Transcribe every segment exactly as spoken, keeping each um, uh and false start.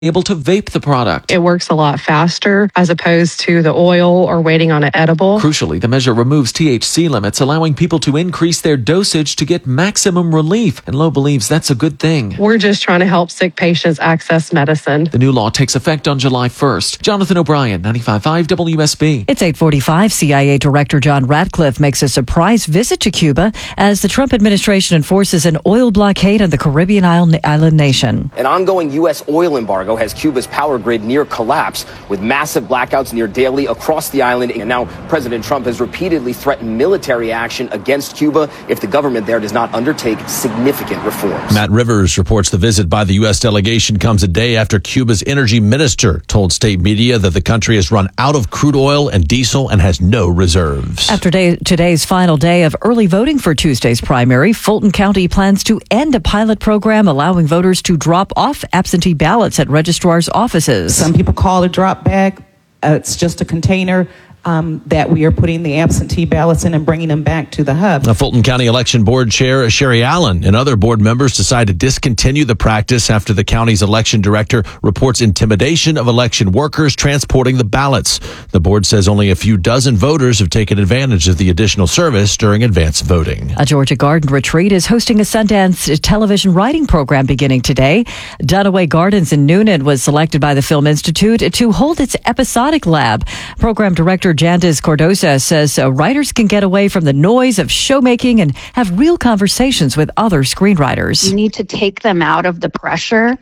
able to vape the product. It works a lot faster as opposed to the oil or waiting on an edible. Crucially, the measure removes T H C limits, allowing people to increase their dosage to get maximum relief. And Lowe believes that's a good thing. We're just trying to help sick patients access medicine. The new law takes effect on July first. Jonathan O'Brien, ninety-five point five W S B. It's eight forty-five. C I A Director John Ratcliffe makes a surprise visit to Cuba as the Trump administration enforces an oil blockade on the Caribbean island nation. An ongoing U S oil embargo has Cuba's power grid near collapse, with massive blackouts near daily across the island. And now President Trump has repeatedly threatened military action against Cuba if the government there does not undertake significant reforms. Matt Rivers reports the visit by the U S delegation comes a day after Cuba's energy minister told state media that the country has run out of crude oil and diesel and has no reserves. After day, today's final day of early voting for Tuesday's primary, Fulton County plans to end a pilot program allowing voters to drop off absentee ballots at registrars' offices. Some people call it a drop bag. Uh, it's just a container um, that we are putting the absentee ballots in and bringing them back to the hub. The Fulton County Election Board Chair Sherry Allen and other board members decided to discontinue the practice after the county's election director reports intimidation of election workers transporting the ballots. The board says only a few dozen voters have taken advantage of the additional service during advance voting. A Georgia Garden Retreat is hosting a Sundance television writing program beginning today. Dunaway Gardens in Noonan was selected by the Film Institute to hold its episodic lab. Program director Jandis Cordosa says uh, writers can get away from the noise of showmaking and have real conversations with other screenwriters. You need to take them out of the pressure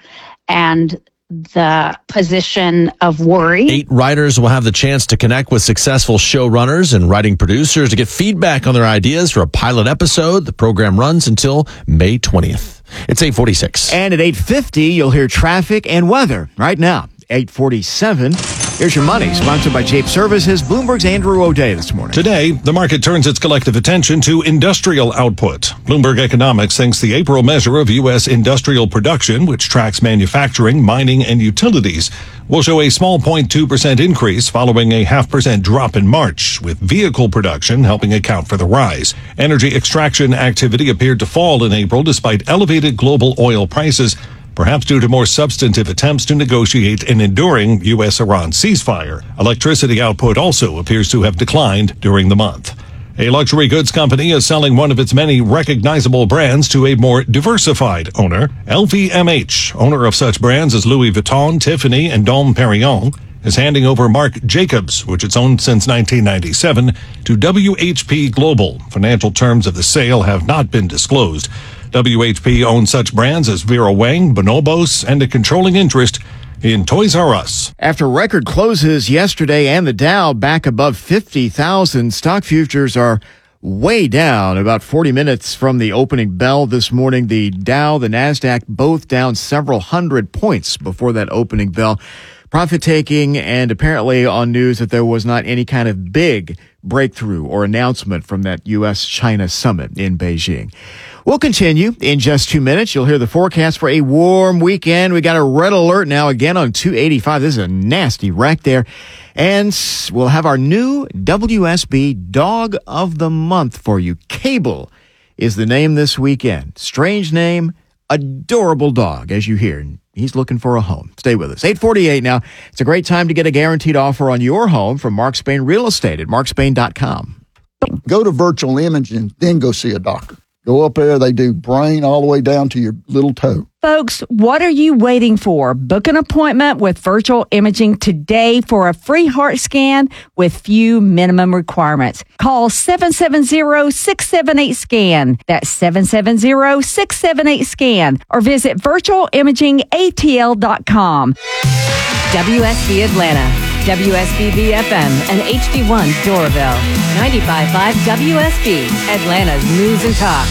and the position of worry. Eight writers will have the chance to connect with successful showrunners and writing producers to get feedback on their ideas for a pilot episode. The program runs until May twentieth. It's eight forty-six. And at eight fifty, you'll hear traffic and weather. Right now, eight forty-seven. Here's your money, sponsored by Jape Services, Bloomberg's Andrew O'Day this morning. Today, the market turns its collective attention to industrial output. Bloomberg Economics thinks the April measure of U S industrial production, which tracks manufacturing, mining, and utilities, will show a small zero point two percent increase following a half percent drop in March, with vehicle production helping account for the rise. Energy extraction activity appeared to fall in April despite elevated global oil prices, perhaps due to more substantive attempts to negotiate an enduring U S Iran ceasefire. Electricity output also appears to have declined during the month. A luxury goods company is selling one of its many recognizable brands to a more diversified owner. L V M H, owner of such brands as Louis Vuitton, Tiffany, and Dom Perignon, is handing over Marc Jacobs, which it's owned since nineteen ninety-seven, to W H P Global. Financial terms of the sale have not been disclosed. W H P owns such brands as Vera Wang, Bonobos, and a controlling interest in Toys R Us. After record closes yesterday and the Dow back above fifty thousand, stock futures are way down about forty minutes from the opening bell this morning. The Dow, the NASDAQ, both down several hundred points before that opening bell. Profit taking, and apparently on news that there was not any kind of big breakthrough or announcement from that U S China summit in Beijing. We'll continue in just two minutes. You'll hear the forecast for a warm weekend. We got a red alert now again on two eighty-five. This is a nasty wreck there. And we'll have our new W S B Dog of the Month for you. Cable is the name this weekend. Strange name, adorable dog, as you hear. He's looking for a home. Stay with us. eight forty-eight now. It's a great time to get a guaranteed offer on your home from Mark Spain Real Estate at mark spain dot com. Go to Virtual Imaging, then go see a doctor. Go up there. They do brain all the way down to your little toe. Folks, what are you waiting for? Book an appointment with Virtual Imaging today for a free heart scan with few minimum requirements. Call seven seven zero, six seven eight, SCAN. That's seven seven zero, six seven eight, SCAN. Or visit virtual imaging a t l dot com. W S B Atlanta, W S B V F M, and H D one Doraville. ninety-five point five W S B, Atlanta's News and Talk.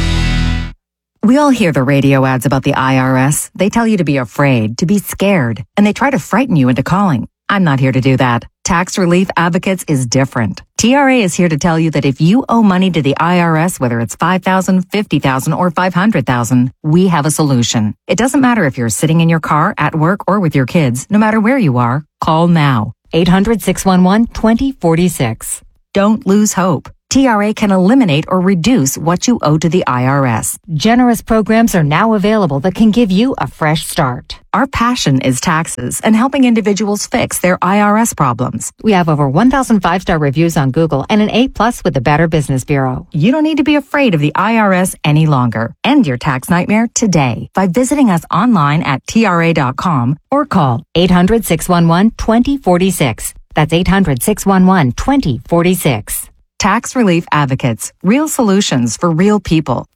We all hear the radio ads about the I R S. They tell you to be afraid, to be scared, and they try to frighten you into calling. I'm not here to do that. Tax Relief Advocates is different. T R A is here to tell you that if you owe money to the I R S, whether it's five thousand dollars, fifty thousand dollars, or five hundred thousand dollars, we have a solution. It doesn't matter if you're sitting in your car, at work, or with your kids. No matter where you are, call now. eight hundred, six one one, two zero four six. Don't lose hope. T R A can eliminate or reduce what you owe to the I R S. Generous programs are now available that can give you a fresh start. Our passion is taxes and helping individuals fix their I R S problems. We have over one thousand five-star reviews on Google and an A plus with the Better Business Bureau. You don't need to be afraid of the I R S any longer. End your tax nightmare today by visiting us online at T R A dot com or call eight hundred, six one one, two zero four six. That's eight hundred, six one one, two zero four six. Tax Relief Advocates. Real solutions for real people.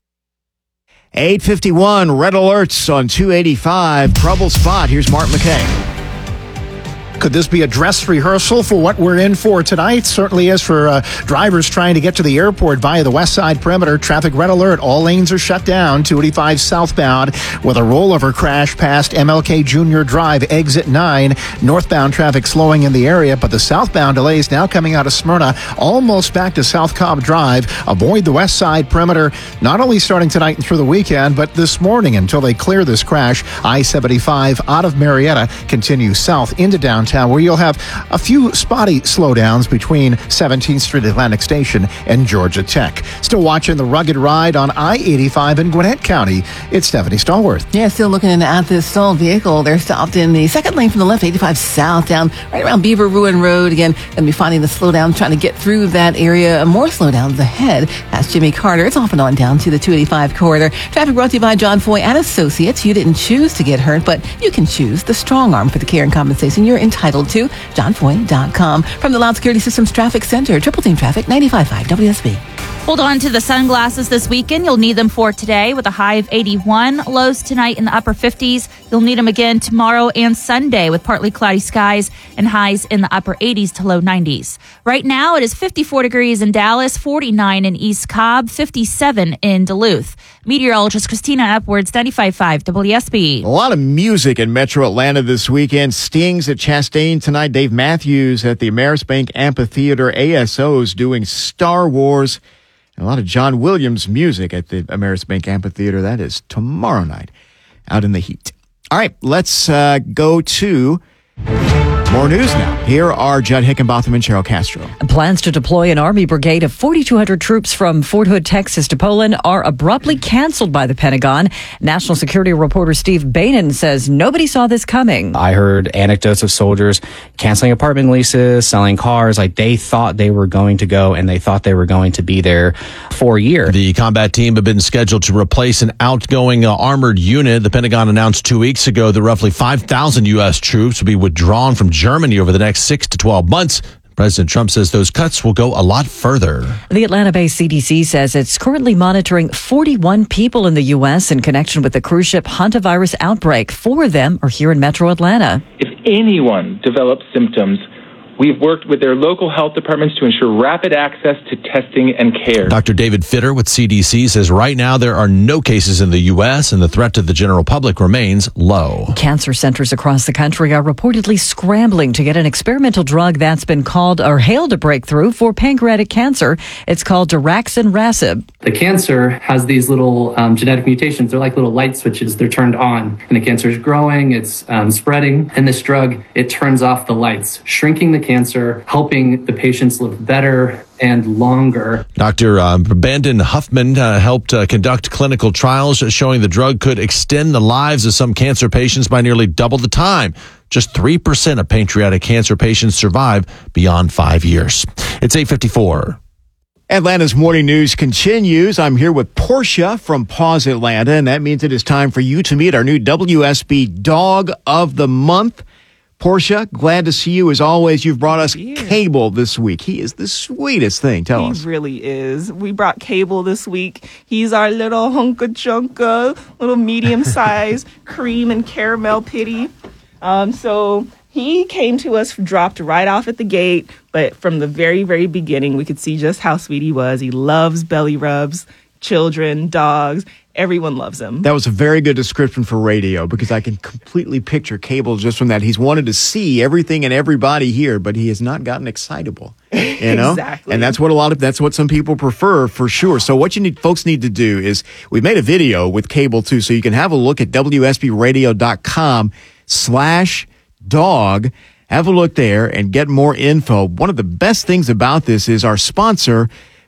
eight fifty-one, red alerts on two eighty-five. Trouble spot. Here's Mark McKay. Could this be a dress rehearsal for what we're in for tonight? Certainly is for uh, drivers trying to get to the airport via the west side perimeter. Traffic red alert. All lanes are shut down. two eighty-five southbound with a rollover crash past M L K Junior Drive, exit nine. Northbound traffic slowing in the area, but the southbound delays now coming out of Smyrna, almost back to South Cobb Drive. Avoid the west side perimeter, not only starting tonight and through the weekend, but this morning until they clear this crash. I seventy-five out of Marietta continues south into downtown, where you'll have a few spotty slowdowns between seventeenth Street Atlantic Station and Georgia Tech. Still watching the rugged ride on I eighty-five in Gwinnett County. It's Stephanie Stallworth. Yeah, still looking at this stalled vehicle. They're stopped in the second lane from the left, eighty-five south, down right around Beaver Ruin Road. Again, going to be finding the slowdown, trying to get through that area. More slowdowns ahead. That's Jimmy Carter. It's off and on down to the two eighty-five corridor. Traffic brought to you by John Foy and Associates. You didn't choose to get hurt, but you can choose the strong arm for the care and compensation you're entitled to. john foy dot com. From the Loud Security Systems Traffic Center, Triple Team Traffic, ninety-five point five W S B. Hold on to the sunglasses this weekend. You'll need them for today with a high of eighty-one. Lows tonight in the upper fifties. You'll need them again tomorrow and Sunday with partly cloudy skies and highs in the upper eighties to low nineties. Right now it is fifty-four degrees in Dallas, forty-nine in East Cobb, fifty-seven in Duluth. Meteorologist Christina Upwards, ninety-five point five W S B. A lot of music in Metro Atlanta this weekend. Stings at Chastain tonight. Dave Matthews at the Ameris Bank Amphitheater. A S Os doing Star Wars. A lot of John Williams music at the Ameris Bank Amphitheater. That is tomorrow night out in the heat. All right, let's uh, go to more news now. Here are Judd Hickenbotham and Cheryl Castro. Plans to deploy an Army brigade of forty-two hundred troops from Fort Hood, Texas to Poland are abruptly canceled by the Pentagon. National security reporter Steve Bannon says nobody saw this coming. I heard anecdotes of soldiers canceling apartment leases, selling cars. Like they thought they were going to go and they thought they were going to be there for a year. The combat team had been scheduled to replace an outgoing uh, armored unit. The Pentagon announced two weeks ago that roughly five thousand U S troops would be withdrawn from Germany over the next six to twelve months. President Trump says those cuts will go a lot further. The Atlanta-based C D C says it's currently monitoring forty-one people in the U S in connection with the cruise ship hantavirus outbreak. Four of them are here in Metro Atlanta. If anyone develops symptoms, we've worked with their local health departments to ensure rapid access to testing and care. Doctor David Fitter with C D C says right now there are no cases in the U S and the threat to the general public remains low. Cancer centers across the country are reportedly scrambling to get an experimental drug that's been called or hailed a breakthrough for pancreatic cancer. It's called daraxonrasib. The cancer has these little um, genetic mutations. They're like little light switches. They're turned on, and the cancer is growing, it's um, spreading, and this drug, it turns off the lights, shrinking the cancer, helping the patients live better and longer. Doctor Uh, Brandon Huffman uh, helped uh, conduct clinical trials showing the drug could extend the lives of some cancer patients by nearly double the time. Just three percent of pancreatic cancer patients survive beyond five years. It's eight fifty-four. Atlanta's morning news continues. I'm here with Portia from Paws Atlanta, and that means it is time for you to meet our new W S B Dog of the Month. Portia, glad to see you as always. You've brought us yeah. Cable this week. He is the sweetest thing. Tell he us. He really is. We brought Cable this week. He's our little hunka chunka, little medium-sized cream and caramel pitty. Um, so he came to us, dropped right off at the gate, but from the very, very beginning, we could see just how sweet he was. He loves belly rubs, children, dogs. Everyone loves him. That was a very good description for radio because I can completely picture Cable just from that. He's wanted to see everything and everybody here, but he has not gotten excitable. You know? Exactly. And that's what a lot of, that's what some people prefer for sure. So what you need, folks need to do is we made a video with Cable too, so you can have a look at W S B radio dot com slash dog. Have a look there and get more info. One of the best things about this is our sponsor,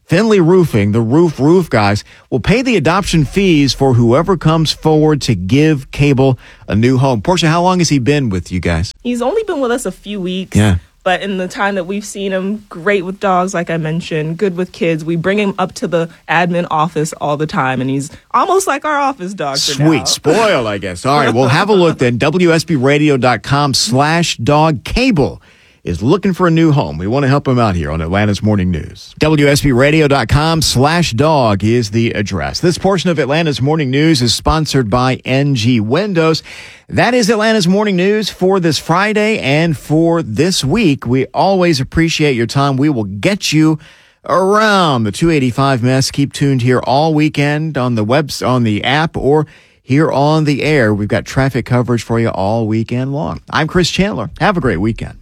Finley Roofing, the roof roof guys, will pay the adoption fees for whoever comes forward to give Cable a new home. Portia, how long has he been with you guys? He's only been with us a few weeks. Yeah. But in the time that we've seen him, great with dogs, like I mentioned, good with kids. We bring him up to the admin office all the time, and he's almost like our office dog for now. Sweet. Spoiled, I guess. All right, well, have a look then. W S B radio dot com slash dog cable is looking for a new home. We want to help him out here on Atlanta's Morning News. W S B radio dot com slash dog is the address. This portion of Atlanta's Morning News is sponsored by N G Windows. That is Atlanta's Morning News for this Friday and for this week. We always appreciate your time. We will get you around the two eighty-five mess. Keep tuned here all weekend on the web, on the app, or here on the air. We've got traffic coverage for you all weekend long. I'm Chris Chandler. Have a great weekend.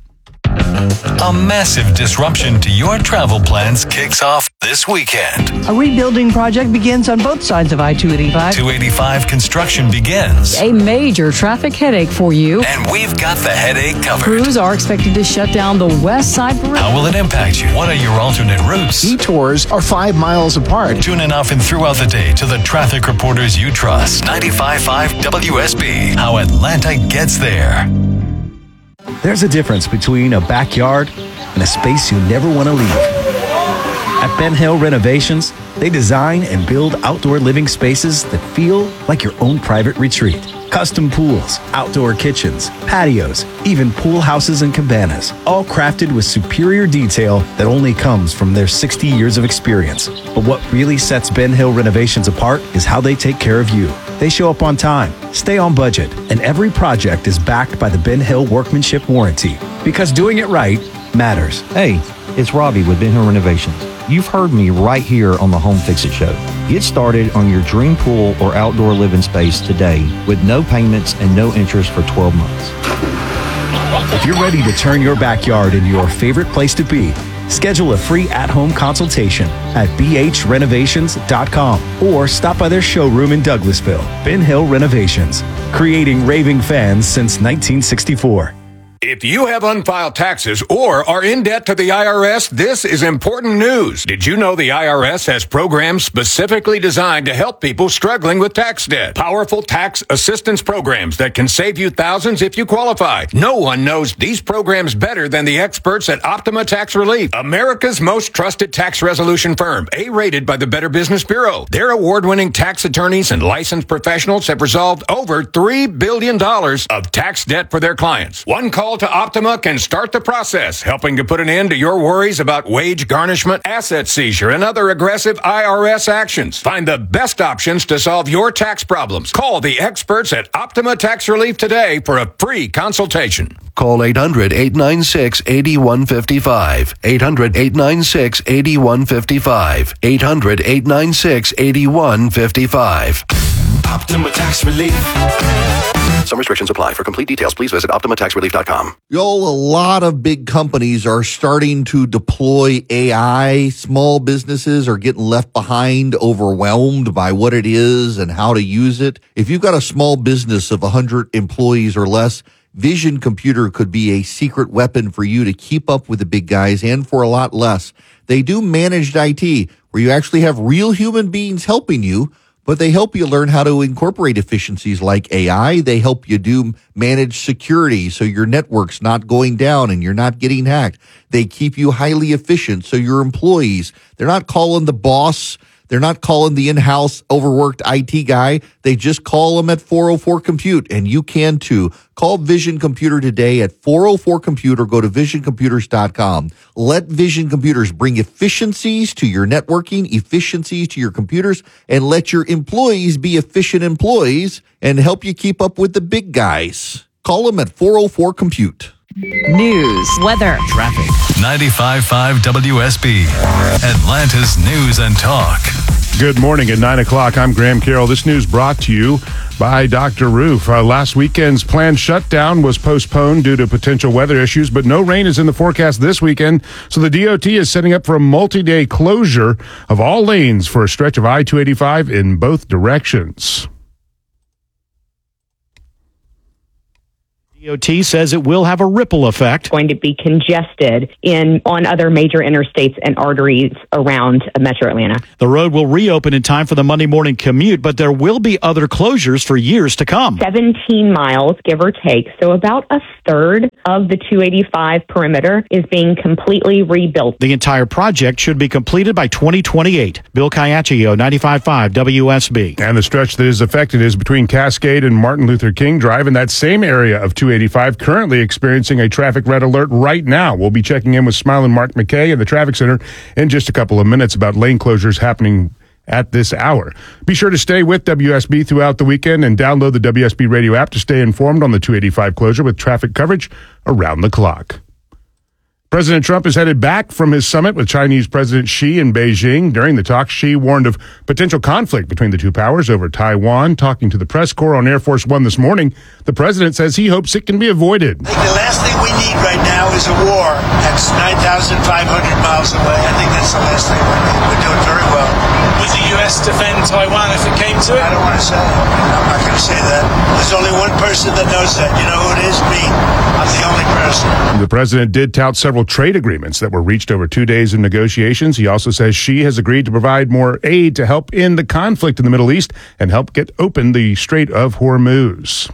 A massive disruption to your travel plans kicks off this weekend. A rebuilding project begins on both sides of I two eighty-five. two eighty-five construction begins. A major traffic headache for you. And we've got the headache covered. Crews are expected to shut down the west side bridge. How will it impact you? What are your alternate routes? Detours are five miles apart. Tune in often throughout the day to the traffic reporters you trust. ninety-five point five W S B. How Atlanta gets there. There's a difference between a backyard and a space you never want to leave. At Ben Hill Renovations, they design and build outdoor living spaces that feel like your own private retreat. Custom pools, outdoor kitchens, patios, even pool houses and cabanas, all crafted with superior detail that only comes from their sixty years of experience. But what really sets Ben Hill Renovations apart is how they take care of you. They show up on time, stay on budget, and every project is backed by the Ben Hill Workmanship Warranty. Because doing it right matters. Hey, it's Robbie with Ben Hill Renovations. You've heard me right here on the Home Fix-It Show. Get started on your dream pool or outdoor living space today with no payments and no interest for twelve months. If you're ready to turn your backyard into your favorite place to be, schedule a free at-home consultation at b h renovations dot com or stop by their showroom in Douglasville. Ben Hill Renovations, creating raving fans since nineteen sixty-four. If you have unfiled taxes or are in debt to the I R S, this is important news. Did you know the I R S has programs specifically designed to help people struggling with tax debt? Powerful tax assistance programs that can save you thousands if you qualify. No one knows these programs better than the experts at Optima Tax Relief, America's most trusted tax resolution firm, A-rated by the Better Business Bureau. Their award-winning tax attorneys and licensed professionals have resolved over three billion dollars of tax debt for their clients. One call to Optima can start the process, helping to put an end to your worries about wage garnishment, asset seizure, and other aggressive I R S actions. Find the best options to solve your tax problems. Call the experts at Optima Tax Relief today for a free consultation. Call eight hundred, eight nine six, eight one five five. eight hundred, eight nine six, eight one five five. eight hundred, eight nine six, eight one five five. Optima Tax Relief. Some restrictions apply. For complete details, please visit optima tax relief dot com. Y'all, a lot of big companies are starting to deploy A I. Small businesses are getting left behind, overwhelmed by what it is and how to use it. If you've got a small business of one hundred employees or less, Vision Computer could be a secret weapon for you to keep up with the big guys and for a lot less. They do managed I T, where you actually have real human beings helping you, but they help you learn how to incorporate efficiencies like A I. They help you do managed security so your network's not going down and you're not getting hacked. They keep you highly efficient so your employees, they're not calling the boss. They're not calling the in-house overworked I T guy. They just call them at four oh four compute, and you can too. Call Vision Computer today at four oh four compute or go to vision computers dot com. Let Vision Computers bring efficiencies to your networking, efficiencies to your computers, and let your employees be efficient employees and help you keep up with the big guys. Call them at four oh four compute. News, weather, traffic. ninety-five point five W S B, Atlanta's News and Talk. Good morning at nine o'clock. I'm Graham Carroll. This news brought to you by Doctor Roof. Uh, last weekend's planned shutdown was postponed due to potential weather issues, but no rain is in the forecast this weekend, so the D O T is setting up for a multi-day closure of all lanes for a stretch of I two eighty-five in both directions. D O T says it will have a ripple effect. Going to be congested in on other major interstates and arteries around Metro Atlanta. The road will reopen in time for the Monday morning commute, but there will be other closures for years to come. seventeen miles, give or take. So about a third of the two eighty-five perimeter is being completely rebuilt. The entire project should be completed by twenty twenty-eight. Bill Caiaccio, ninety-five point five W S B. And the stretch that is affected is between Cascade and Martin Luther King Drive, in that same area of two eighty-five, currently experiencing a traffic red alert right now. We'll be checking in with Smiling Mark McKay in the traffic center in just a couple of minutes about lane closures happening at this hour. Be sure to stay with W S B throughout the weekend and download the W S B radio app to stay informed on the two eighty-five closure with traffic coverage around the clock. President Trump is headed back from his summit with Chinese President Xi in Beijing. During the talk, Xi warned of potential conflict between the two powers over Taiwan. Talking to the press corps on Air Force One this morning, the president says he hopes it can be avoided. I think the last thing we need right now is a war. That's nine thousand five hundred miles away. I think that's the last thing we need. We're doing very well. Would the U S defend Taiwan if it came to it? I don't want to say it. I'm not going to say that. There's only one person that knows that. You know who it is? Me. I'm the only person. The president did tout several trade agreements that were reached over two days of negotiations. He also says Xi has agreed to provide more aid to help end the conflict in the Middle East and help get open the Strait of Hormuz.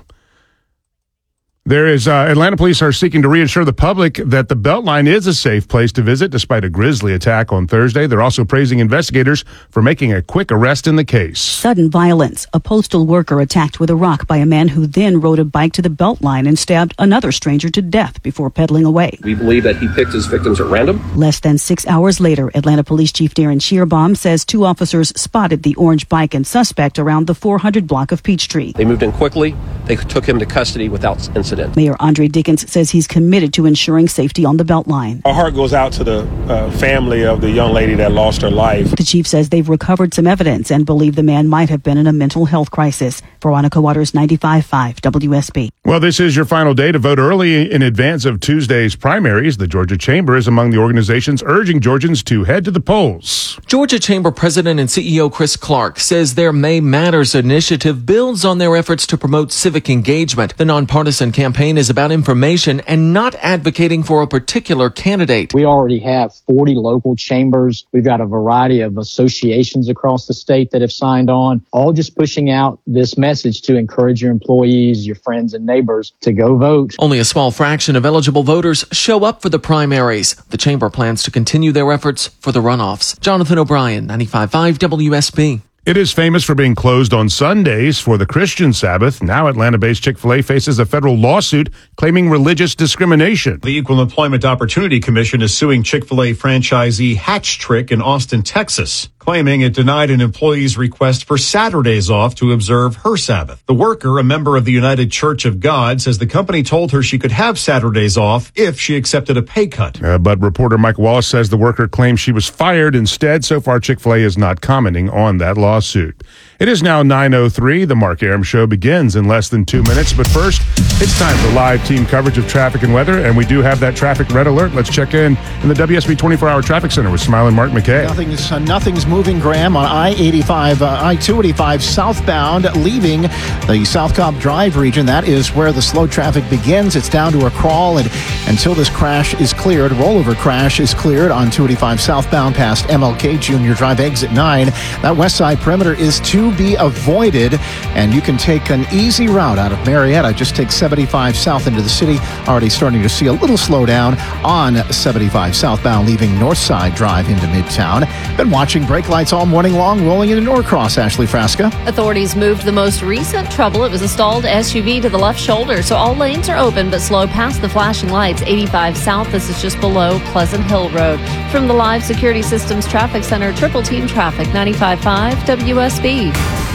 There is, uh, Atlanta police are seeking to reassure the public that the Beltline is a safe place to visit despite a grisly attack on Thursday. They're also praising investigators for making a quick arrest in the case. Sudden violence. A postal worker attacked with a rock by a man who then rode a bike to the Beltline and stabbed another stranger to death before pedaling away. We believe that he picked his victims at random. Less than six hours later, Atlanta Police Chief Darren Shearbaum says two officers spotted the orange bike and suspect around the four hundred block of Peachtree. They moved in quickly. They took him to custody without incident. Mayor Andre Dickens says he's committed to ensuring safety on the Beltline. Our heart goes out to the uh, family of the young lady that lost her life. The chief says they've recovered some evidence and believe the man might have been in a mental health crisis. Veronica Waters, ninety-five point five W S B. Well, this is your final day to vote early in advance of Tuesday's primaries. The Georgia Chamber is among the organizations urging Georgians to head to the polls. Georgia Chamber President and C E O Chris Clark says their May Matters initiative builds on their efforts to promote civic engagement. The nonpartisan campaign is about information and not advocating for a particular candidate. We already have forty local chambers. We've got a variety of associations across the state that have signed on, all just pushing out this message to encourage your employees, your friends and neighbors to go vote. Only a small fraction of eligible voters show up for the primaries. The chamber plans to continue their efforts for the runoffs. Jonathan O'Brien, ninety-five point five W S B. It is famous for being closed on Sundays for the Christian Sabbath. Now Atlanta-based Chick-fil-A faces a federal lawsuit claiming religious discrimination. The Equal Employment Opportunity Commission is suing Chick-fil-A franchisee Hatch Trick in Austin, Texas, claiming it denied an employee's request for Saturdays off to observe her Sabbath. The worker, a member of the United Church of God, says the company told her she could have Saturdays off if she accepted a pay cut. Uh, but reporter Mike Wallace says the worker claims she was fired instead. So far, Chick-fil-A is not commenting on that lawsuit. Lawsuit. It is now nine oh three. The Mark Arum Show begins in less than two minutes. But first, it's time for live team coverage of traffic and weather. And we do have that traffic red alert. Let's check in in the W S B twenty-four hour Traffic Center with Smiling Mark McKay. Nothing's, uh, nothing's moving, Graham, on I eighty-five, uh, I two eighty-five southbound, leaving the South Cobb Drive region. That is where the slow traffic begins. It's down to a crawl. And until this crash is cleared, rollover crash is cleared on two eighty-five southbound past M L K Junior Drive exit nine. That west side perimeter is to be avoided, and you can take an easy route out of Marietta. Just take seventy-five south into the city. Already starting to see a little slowdown on seventy-five southbound, leaving North Side Drive into Midtown. Been watching brake lights all morning long, rolling into Norcross. Ashley Frasca. Authorities moved the most recent trouble. It was a stalled S U V to the left shoulder, so all lanes are open but slow past the flashing lights. eighty-five south, this is just below Pleasant Hill Road. From the Live Security Systems Traffic Center, Triple Team Traffic, ninety-five point five W S B.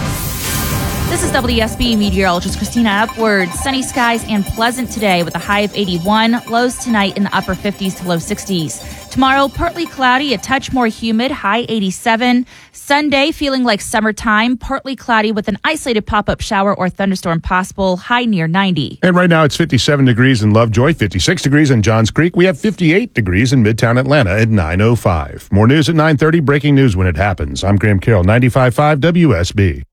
This is W S B meteorologist Christina Upwards. Sunny skies and pleasant today with a high of eighty-one. Lows tonight in the upper fifties to low sixties. Tomorrow, partly cloudy, a touch more humid, high eighty-seven. Sunday, feeling like summertime, partly cloudy with an isolated pop-up shower or thunderstorm possible, high near ninety. And right now it's fifty-seven degrees in Lovejoy, fifty-six degrees in Johns Creek. We have fifty-eight degrees in Midtown Atlanta at nine oh five. More news at nine thirty, breaking news when it happens. I'm Graham Carroll, ninety-five point five W S B.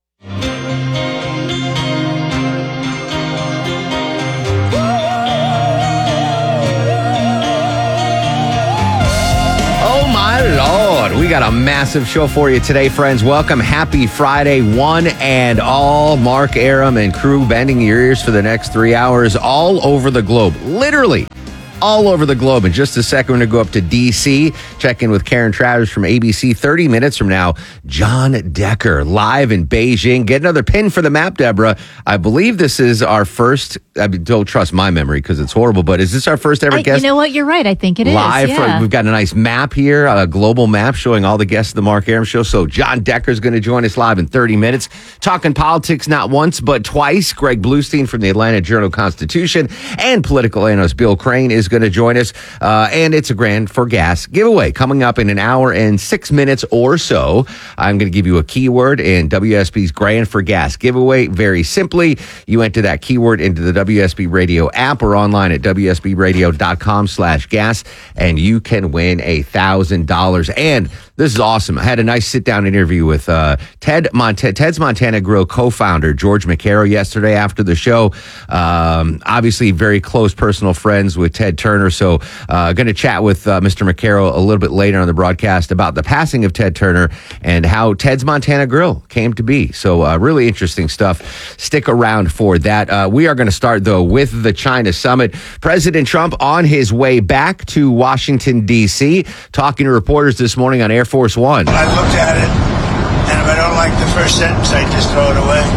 We got a massive show for you today, friends. Welcome. Happy Friday, one and all. Mark Aram and crew bending your ears for the next three hours all over the globe. Literally all over the globe. In just a second, we're going to go up to D C, check in with Karen Travers from A B C. thirty minutes from now, John Decker live in Beijing. Get another pin for the map, Deborah. I believe this is our first, I mean, don't trust my memory because it's horrible, but is this our first ever I, guest? You know what? You're right. I think it is. Live. Yeah. For, we've got a nice map here, a global map showing all the guests of the Mark Aram Show. So John Decker is going to join us live in thirty minutes. Talking politics not once, but twice. Greg Bluestein from the Atlanta Journal-Constitution and political analyst Bill Crane is going to join us. Uh, and it's a Grand for Gas giveaway coming up in an hour and six minutes or so. I'm going to give you a keyword in W S B's Grand for Gas giveaway. Very simply, you enter that keyword into the W S B Radio app or online at W S B radio dot com slash gas, and you can win a thousand dollars. And this is awesome. I had a nice sit-down interview with uh, Ted Mont- Ted's Montana Grill co-founder George McCarrow yesterday after the show. Um, obviously, very close personal friends with Ted Turner. So, uh, going to chat with uh, Mister McCarrow a little bit later on the broadcast about the passing of Ted Turner and how Ted's Montana Grill came to be. So, uh, really interesting stuff. Stick around for that. Uh, we are going to start, though, with the China summit. President Trump on his way back to Washington, D C, talking to reporters this morning on Air Force One. I looked at it, and if I don't like the first sentence, I just throw it away.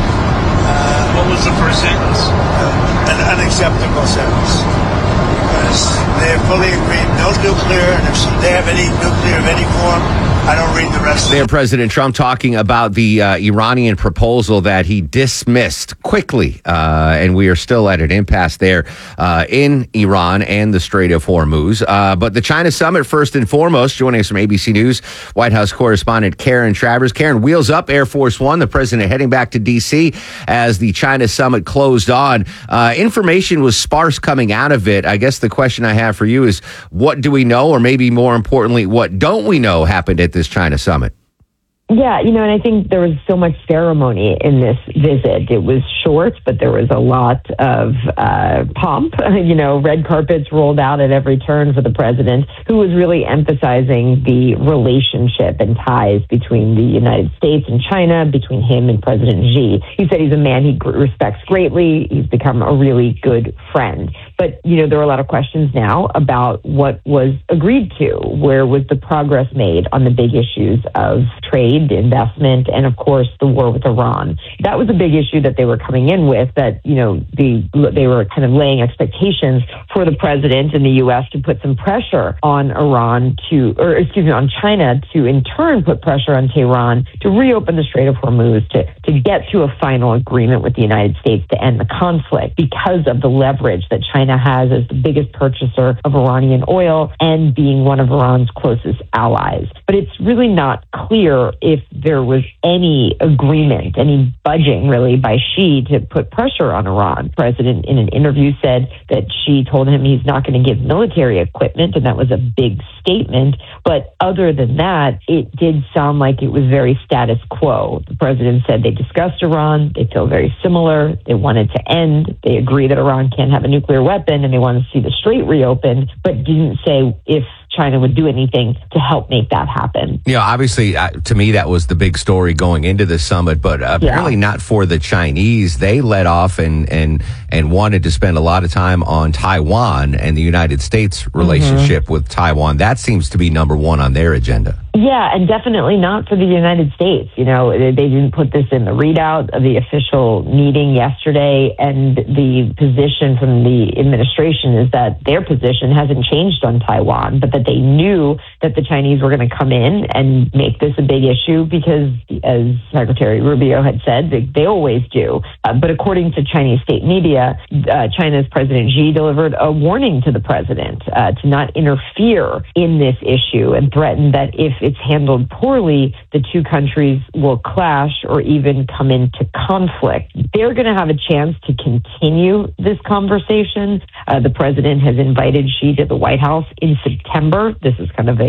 Uh, what was the first sentence? Uh, an unacceptable sentence. Because they fully agreed, no nuclear, and if they have any nuclear of any form, I don't read the rest of it. There, President Trump talking about the uh, Iranian proposal that he dismissed quickly, uh, and we are still at an impasse there uh, in Iran and the Strait of Hormuz. Uh, but the China summit, first and foremost, joining us from A B C News, White House correspondent Karen Travers. Karen, wheels up Air Force One, the president heading back to D C as the China summit closed on. Uh, information was sparse coming out of it. I guess the question I have for you is, what do we know, or maybe more importantly, what don't we know happened at this China summit? Yeah, you know, and I think there was so much ceremony in this visit. It was short, but there was a lot of uh, pomp. You know, red carpets rolled out at every turn for the president, who was really emphasizing the relationship and ties between the United States and China, between him and President Xi. He said he's a man he respects greatly. He's become a really good friend. But, you know, there are a lot of questions now about what was agreed to. Where was the progress made on the big issues of trade, investment, and, of course, the war with Iran? That was a big issue that they were coming in with, that, you know, the they were kind of laying expectations for the president and the U S to put some pressure on Iran to, or excuse me, on China to, in turn, put pressure on Tehran to reopen the Strait of Hormuz, to, to get to a final agreement with the United States to end the conflict because of the leverage that China has as the biggest purchaser of Iranian oil and being one of Iran's closest allies. But it's really not clear if there was any agreement, any budging really by Xi to put pressure on Iran. The president in an interview said that Xi told him he's not going to give military equipment, and that was a big statement. But other than that, it did sound like it was very status quo. The president said they discussed Iran, they feel very similar, they wanted to end, they agree that Iran can't have a nuclear weapon, and they want to see the strait reopened, but didn't say if China would do anything to help make that happen. You know, obviously, uh, to me, that was the big story going into the summit, but apparently yeah. not for the Chinese. They led off and, and, and wanted to spend a lot of time on Taiwan and the United States relationship mm-hmm. with Taiwan. That seems to be number one on their agenda. Yeah, and definitely not for the United States. You know, they didn't put this in the readout of the official meeting yesterday, and the position from the administration is that their position hasn't changed on Taiwan, but that they knew that the Chinese were going to come in and make this a big issue because, as Secretary Rubio had said, they, they always do. Uh, but according to Chinese state media, uh, China's President Xi delivered a warning to the president uh, to not interfere in this issue and threatened that if it's handled poorly, the two countries will clash or even come into conflict. They're going to have a chance to continue this conversation. Uh, the president has invited Xi to the White House in September. This is kind of a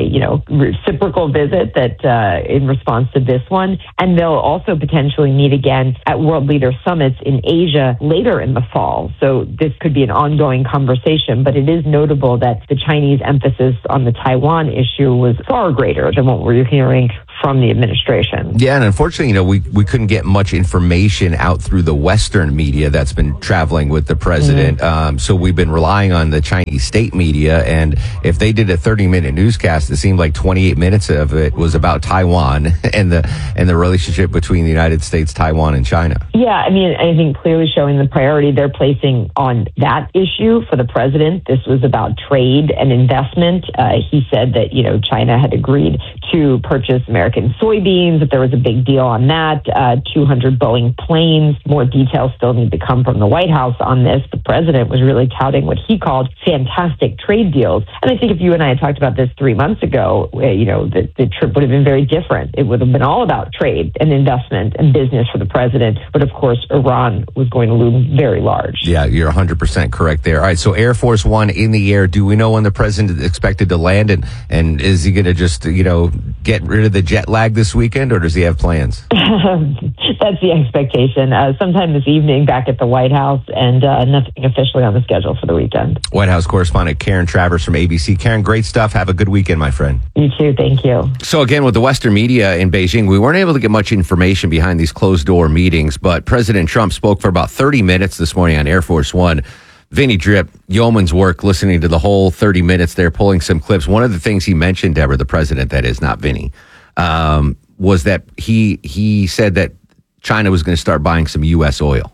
you know, reciprocal visit that uh, in response to this one. And they'll also potentially meet again at world leader summits in Asia later in the fall. So this could be an ongoing conversation, but it is notable that the Chinese emphasis on the Taiwan issue was far greater than what we're hearing from the administration. Yeah, and unfortunately, you know, we, we couldn't get much information out through the Western media that's been traveling with the president. Mm-hmm. Um, so we've been relying on the Chinese state media. And if they did a thirty-minute newscast, it seemed like twenty-eight minutes of it was about Taiwan and the and the relationship between the United States, Taiwan, and China. Yeah, I mean, I think clearly showing the priority they're placing on that issue for the president. This was about trade and investment. Uh, he said that, you know, China had agreed to purchase American soybeans, that there was a big deal on that, uh, two hundred Boeing planes. More details still need to come from the White House on this. The president was really touting what he called fantastic trade deals. And I think if you and I had talked about this three months ago, uh, you know, the, the trip would have been very different. It would have been all about trade and investment and business for the president. But of course, Iran was going to loom very large. Yeah, you're one hundred percent correct there. All right, so Air Force One in the air. Do we know when the president is expected to land? And, and is he going to just, you know, get rid of the jet lag this weekend, or does he have plans? That's the expectation. Uh, sometime this evening back at the White House, and uh, nothing officially on the schedule for the weekend. White House correspondent Karen Travers from A B C. Karen, great stuff. Have a good weekend, my friend. You too. Thank you. So again, with the Western media in Beijing, we weren't able to get much information behind these closed-door meetings, but President Trump spoke for about thirty minutes this morning on Air Force One. Vinny Drip, yeoman's work, listening to the whole thirty minutes there, pulling some clips. One of the things he mentioned, Deborah, the president, that is, not Vinny, um, was that he he said that China was going to start buying some U S oil,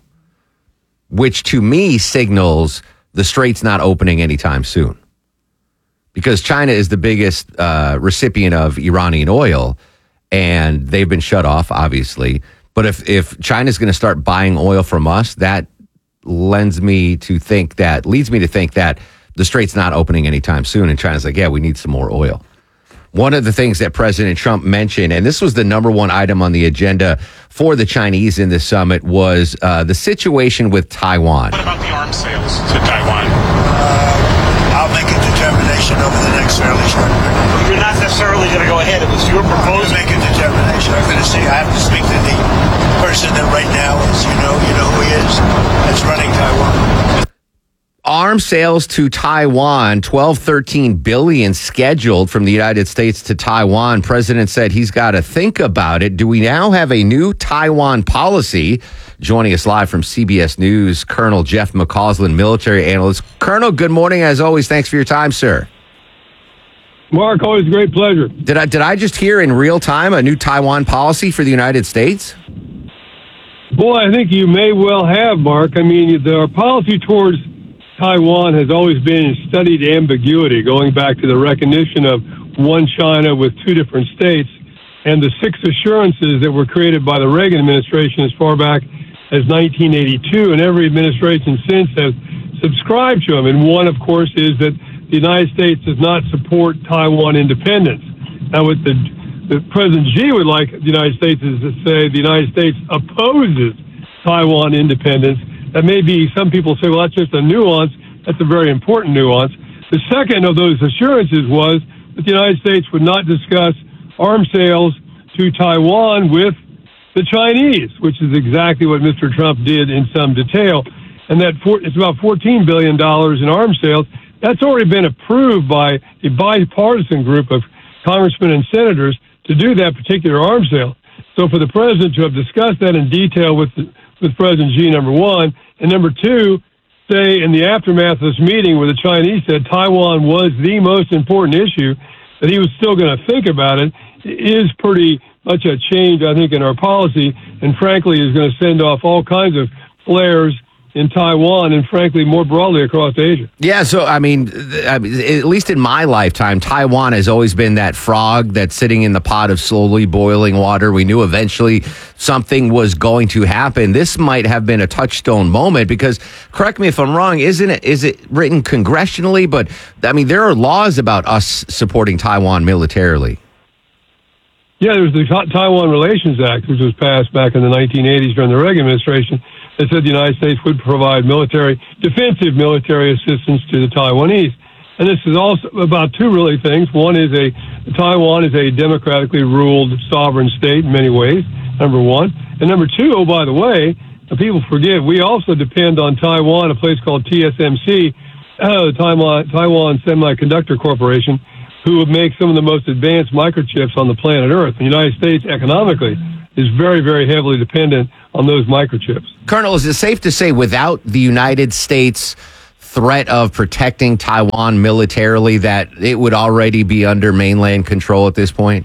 which to me signals the strait's not opening anytime soon, because China is the biggest uh, recipient of Iranian oil, and they've been shut off, obviously. But if, if China's going to start buying oil from us, that lends me to think that, leads me to think that the strait's not opening anytime soon. And China's like, yeah, we need some more oil. One of the things that President Trump mentioned, and this was the number one item on the agenda for the Chinese in this summit, was uh, the situation with Taiwan. What about the arms sales to Taiwan? Uh, I'll make a determination over the next fairly short period. You're not necessarily going to go ahead. It was your proposal. I'll make a determination. I'm going to see. I have to speak to the person that right now is, you know, you know who he is, that's running Taiwan. Arms sales to Taiwan, twelve, thirteen billion scheduled from the United States to Taiwan. President said he's got to think about it. Do we now have a new Taiwan policy? Joining us live from C B S News, Colonel Jeff McCausland, military analyst. Colonel, good morning. As always, thanks for your time, sir. Mark, always a great pleasure. Did I did I just hear in real time a new Taiwan policy for the United States? Boy, I think you may well have, Mark. I mean, our policy towards Taiwan has always been in studied ambiguity, going back to the recognition of one China with two different states, and the six assurances that were created by the Reagan administration as far back as nineteen eighty-two, and every administration since has subscribed to them. And one, of course, is that the United States does not support Taiwan independence. Now, what the, the President Xi would like the United States is to say the United States opposes Taiwan independence. That may be, some people say, well, that's just a nuance. That's a very important nuance. The second of those assurances was that the United States would not discuss arms sales to Taiwan with the Chinese, which is exactly what Mister Trump did in some detail. And that for, it's about fourteen billion dollars in arms sales. That's already been approved by a bipartisan group of congressmen and senators to do that particular arms sale. So for the president to have discussed that in detail with with President Xi, number one, and number two, say in the aftermath of this meeting where the Chinese said Taiwan was the most important issue, that he was still going to think about it, is pretty much a change, I think, in our policy, and frankly is going to send off all kinds of flares in Taiwan and, frankly, more broadly across Asia. Yeah, so, I mean, at least in my lifetime, Taiwan has always been that frog that's sitting in the pot of slowly boiling water. We knew eventually something was going to happen. This might have been a touchstone moment because, correct me if I'm wrong, isn't it, is it written congressionally? But, I mean, there are laws about us supporting Taiwan militarily. Yeah, there's the Taiwan Relations Act, which was passed back in the nineteen eighties during the Reagan administration, that said the United States would provide military, defensive military assistance to the Taiwanese. And this is also about two really things. One is a Taiwan is a democratically ruled sovereign state in many ways, number one. And number two, oh, by the way, people forget, we also depend on Taiwan, a place called T S M C, uh, Taiwan, Taiwan Semiconductor Corporation, who would make some of the most advanced microchips on the planet Earth. The United States, economically, is very, very heavily dependent on those microchips. Colonel, is it safe to say without the United States threat of protecting Taiwan militarily that it would already be under mainland control at this point?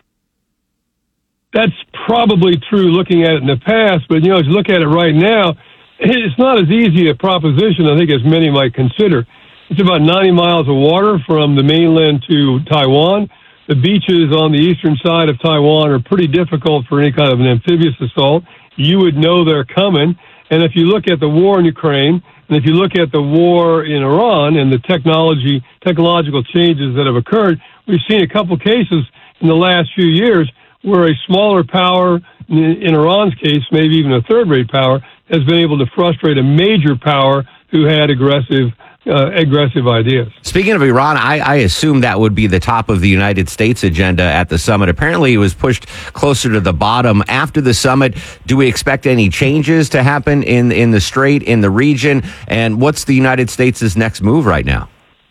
That's probably true looking at it in the past, but, you know, as you look at it right now, it's not as easy a proposition, I think, as many might consider. It's about ninety miles of water from the mainland to Taiwan. The beaches on the eastern side of Taiwan are pretty difficult for any kind of an amphibious assault. You would know they're coming. And if you look at the war in Ukraine, and if you look at the war in Iran and the technology, technological changes that have occurred, we've seen a couple cases in the last few years where a smaller power, in Iran's case, maybe even a third-rate power, has been able to frustrate a major power who had aggressive Uh, aggressive ideas. Speaking of Iran, I, I assume that would be the top of the United States agenda at the summit. Apparently, it was pushed closer to the bottom after the summit. Do we expect any changes to happen in in the strait, in the region? And what's the United States' next move right now?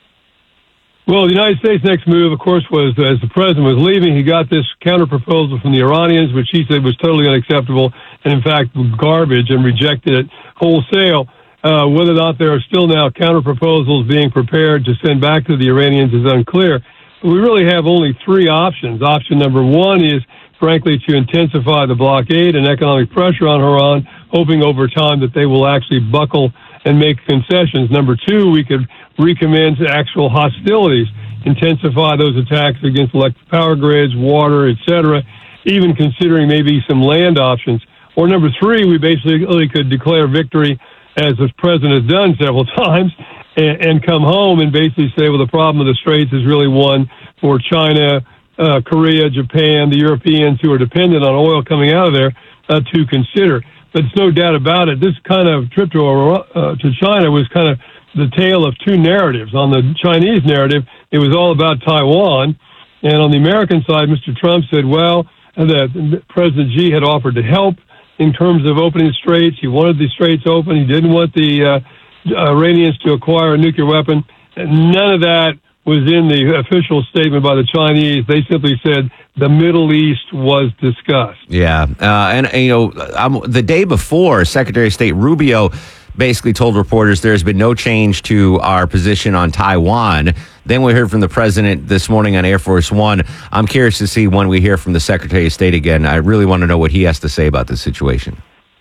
Well, the United States' next move, of course, was as the president was leaving, he got this counterproposal from the Iranians, which he said was totally unacceptable and, in fact, garbage, and rejected it wholesale. Uh, whether or not there are still now counter-proposals being prepared to send back to the Iranians is unclear. We really have only three options. Option number one is, frankly, to intensify the blockade and economic pressure on Iran, hoping over time that they will actually buckle and make concessions. Number two, we could recommence actual hostilities, intensify those attacks against electric power grids, water, et cetera, even considering maybe some land options. Or number three, we basically could declare victory, as the president has done several times, and, and come home and basically say, well, the problem of the Straits is really one for China, uh, Korea, Japan, the Europeans who are dependent on oil coming out of there uh, to consider. But there's no doubt about it. This kind of trip to, uh, to China was kind of the tale of two narratives. On the Chinese narrative, it was all about Taiwan. And on the American side, Mister Trump said, well, that President Xi had offered to help in terms of opening the straits. He wanted the straits open. He didn't want the uh, Iranians to acquire a nuclear weapon. And none of that was in the official statement by the Chinese. They simply said the Middle East was discussed. Yeah. Uh, and, you know, um, the day before, Secretary of State Rubio basically told reporters there's been no change to our position on Taiwan. Then we heard from the president this morning on Air Force One. I'm curious to see when we hear from the Secretary of State again. I really want to know what he has to say about this situation.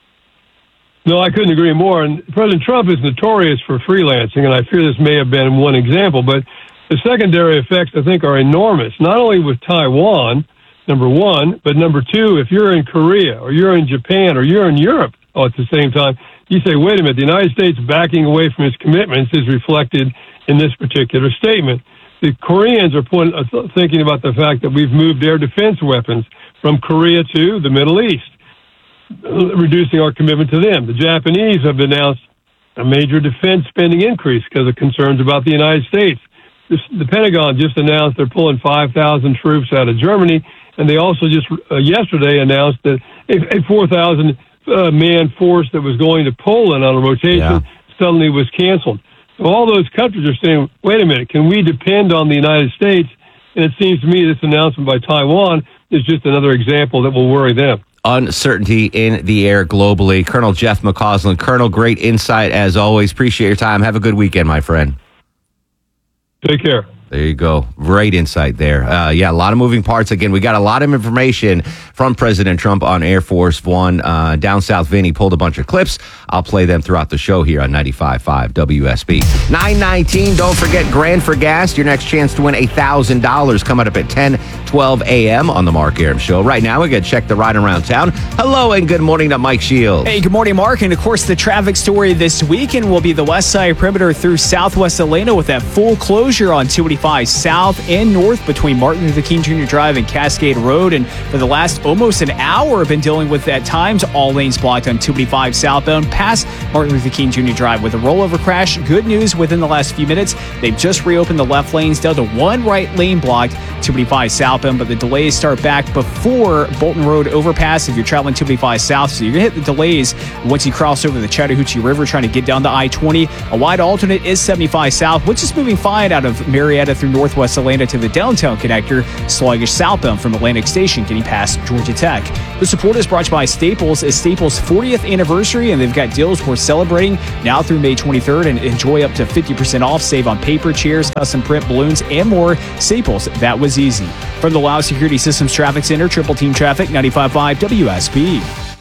No, I couldn't agree more. And President Trump is notorious for freelancing, and I fear this may have been one example. But the secondary effects, I think, are enormous, not only with Taiwan, number one, but number two, if you're in Korea or you're in Japan or you're in Europe all at the same time, you say, wait a minute, the United States backing away from its commitments is reflected in this particular statement. The Koreans are point, uh, thinking about the fact that we've moved air defense weapons from Korea to the Middle East, uh, reducing our commitment to them. The Japanese have announced a major defense spending increase because of concerns about the United States. This, the Pentagon just announced they're pulling five thousand troops out of Germany, and they also just uh, yesterday announced that a, a four thousand uh, man force that was going to Poland on a rotation yeah. suddenly was canceled. So all those countries are saying, wait a minute, can we depend on the United States? And it seems to me this announcement by Taiwan is just another example that will worry them. Uncertainty in the air globally. Colonel Jeff McCausland. Colonel, great insight as always. Appreciate your time. Have a good weekend, my friend. Take care. There you go. Great insight there. Uh, yeah, a lot of moving parts. Again, we got a lot of information from President Trump on Air Force One. Uh, down south, Vinny pulled a bunch of clips. I'll play them throughout the show here on ninety-five point five W S B. nine nineteen, don't forget Grand for Gas. Your next chance to win one thousand dollars coming up at ten twelve a.m. on the Mark Arum Show. Right now, we got to check the ride around town. Hello and good morning to Mike Shields. Hey, good morning, Mark. And of course, the traffic story this weekend will be the west side perimeter through southwest Atlanta with that full closure on two eighty-five twenty-five south and north between Martin Luther King Junior Drive and Cascade Road. And for the last almost an hour, I've been dealing with at times all lanes blocked on two eighty-five southbound past Martin Luther King Junior Drive with a rollover crash. Good news, within the last few minutes, they've just reopened the left lanes down to one right lane blocked, two eighty-five southbound, but the delays start back before Bolton Road overpass if you're traveling two eighty-five south. So you're going to hit the delays once you cross over the Chattahoochee River trying to get down to I twenty. A wide alternate is seventy-five south, which is moving fine out of Marietta through Northwest Atlanta to the downtown connector. Sluggish southbound from Atlantic Station getting past Georgia Tech. The support is brought to you by Staples. It's Staples' fortieth anniversary, and they've got deals worth celebrating now through May twenty-third, and enjoy up to fifty percent off. Save on paper, chairs, custom print, balloons, and more. Staples, that was easy. From the Lao Security Systems Traffic Center, Triple Team Traffic, ninety-five point five W S B.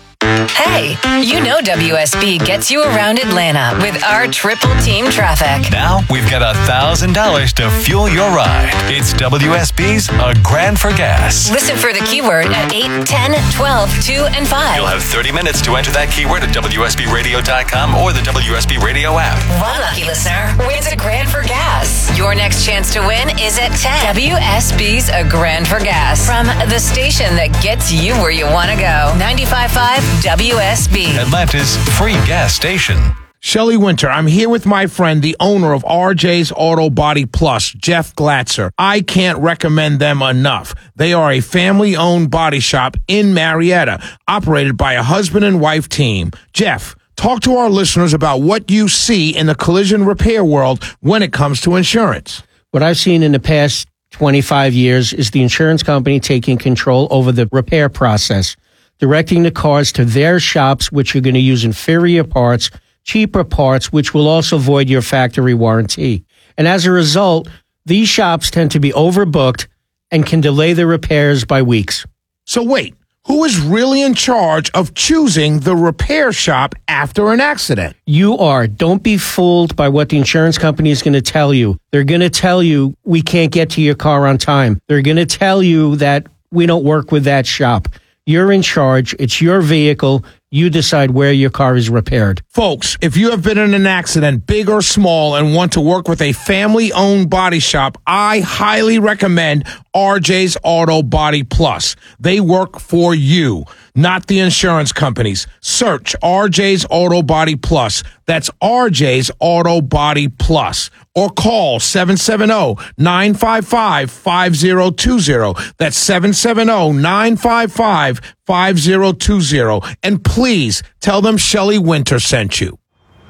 Hey, you know W S B gets you around Atlanta with our Triple Team Traffic. Now we've got one thousand dollars to fuel your ride. It's W S B's A Grand for Gas. Listen for the keyword at eight, ten, twelve, two, and five. You'll have thirty minutes to enter that keyword at W S B radio dot com or the W S B Radio app. One lucky listener wins a grand for gas. Your next chance to win is at ten. W S B's A Grand for Gas. From the station that gets you where you want to go. ninety-five point five W S B. Atlanta's free gas station. Shelley Winter, I'm here with my friend, the owner of R J's Auto Body Plus, Jeff Glatzer. I can't recommend them enough. They are a family-owned body shop in Marietta, operated by a husband and wife team. Jeff, talk to our listeners about what you see in the collision repair world when it comes to insurance. What I've seen in the past twenty-five years is the insurance company taking control over the repair process, directing the cars to their shops, which are going to use inferior parts, cheaper parts, which will also void your factory warranty. And as a result, these shops tend to be overbooked and can delay the repairs by weeks. So wait, who is really in charge of choosing the repair shop after an accident? You are. Don't be fooled by what the insurance company is going to tell you. They're going to tell you we can't get to your car on time. They're going to tell you that we don't work with that shop. You're in charge. It's your vehicle. You decide where your car is repaired. Folks, if you have been in an accident, big or small, and want to work with a family-owned body shop, I highly recommend R J's Auto Body Plus. They work for you, not the insurance companies. Search R J's Auto Body Plus. That's R J's Auto Body Plus. Or call seven seven zero, nine five five, five zero two zero. That's seven seven zero, nine five five, five zero two zero. And please tell them Shelley Winter sent you.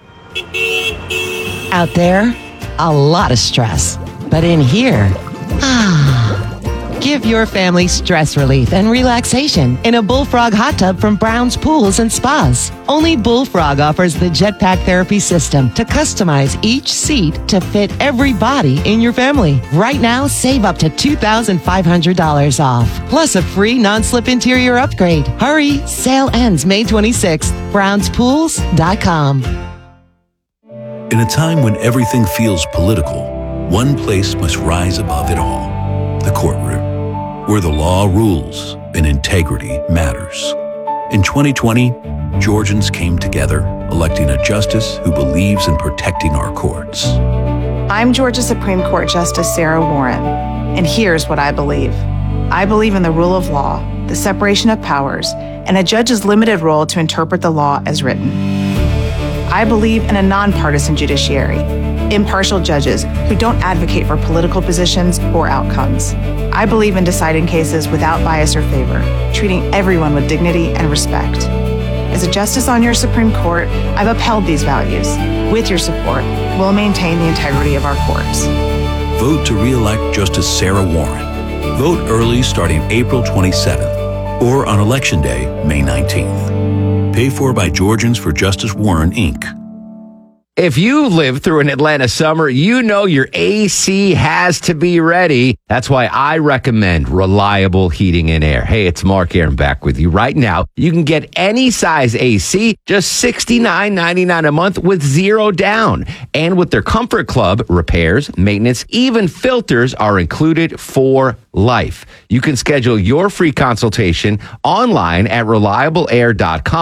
Out there, a lot of stress. But in here, ah, give your family stress relief and relaxation in a Bullfrog hot tub from Brown's Pools and Spas. Only Bullfrog offers the Jetpack Therapy System to customize each seat to fit every body in your family. Right now, save up to two thousand five hundred dollars off, plus a free non-slip interior upgrade. Hurry, sale ends May twenty-sixth. browns pools dot com. In a time when everything feels political, one place must rise above it all. The courtroom, where the law rules and integrity matters. In twenty twenty, Georgians came together, electing a justice who believes in protecting our courts. I'm Georgia Supreme Court Justice Sarah Warren, and here's what I believe. I believe in the rule of law, the separation of powers, and a judge's limited role to interpret the law as written. I believe in a nonpartisan judiciary, impartial judges who don't advocate for political positions or outcomes. I believe in deciding cases without bias or favor, treating everyone with dignity and respect. As a justice on your Supreme Court, I've upheld these values. With your support, we'll maintain the integrity of our courts. Vote to re-elect Justice Sarah Warren. Vote early starting April twenty-seventh or on Election Day, May nineteenth. Paid for by Georgians for Justice Warren, Incorporated. If you live through an Atlanta summer, you know your A C has to be ready. That's why I recommend Reliable Heating and Air. Hey, it's Mark Aaron back with you right now. You can get any size A C, just sixty-nine ninety-nine a month with zero down. And with their Comfort Club, repairs, maintenance, even filters are included for life. You can schedule your free consultation online at reliable air dot com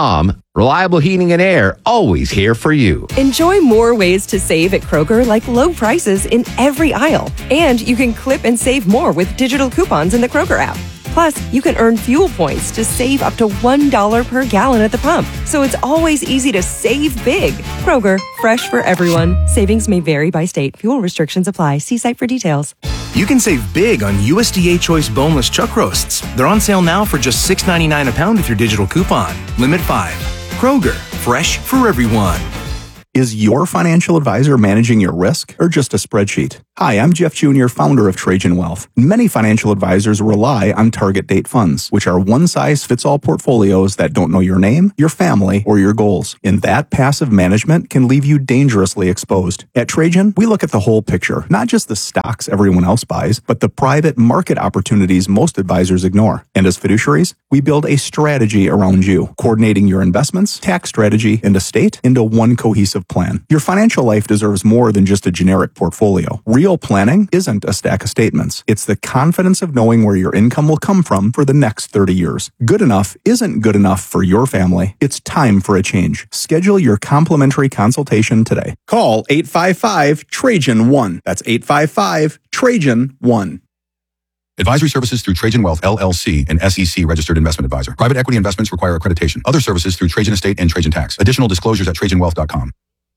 Reliable heating and air, always here for you. Enjoy more ways to save at Kroger, like low prices in every aisle. And you can clip and save more with digital coupons in the Kroger app. Plus, you can earn fuel points to save up to one dollar per gallon at the pump. So it's always easy to save big. Kroger, fresh for everyone. Savings may vary by state. Fuel restrictions apply. See site for details. You can save big on U S D A Choice boneless chuck roasts. They're on sale now for just six ninety-nine a pound with your digital coupon. Limit five. Kroger, fresh for everyone. Is your financial advisor managing your risk or just a spreadsheet? Hi, I'm Jeff Junior, founder of Trajan Wealth. Many financial advisors rely on target date funds, which are one-size-fits-all portfolios that don't know your name, your family, or your goals. And that passive management can leave you dangerously exposed. At Trajan, we look at the whole picture, not just the stocks everyone else buys, but the private market opportunities most advisors ignore. And as fiduciaries, we build a strategy around you, coordinating your investments, tax strategy, and estate into one cohesive plan. Your financial life deserves more than just a generic portfolio. Real planning isn't a stack of statements. It's the confidence of knowing where your income will come from for the next thirty years. Good enough isn't good enough for your family. It's time for a change. Schedule your complimentary consultation today. Call eight five five Trajan one. That's eight five five Trajan one. Advisory services through Trajan Wealth, L L C, an S E C registered investment advisor. Private equity investments require accreditation. Other services through Trajan Estate and Trajan Tax. Additional disclosures at trajan wealth dot com.